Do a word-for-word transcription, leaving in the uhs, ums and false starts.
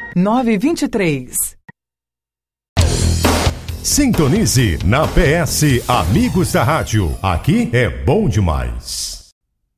nove dois três. Sintonize na P S Amigos da Rádio. Aqui é bom demais.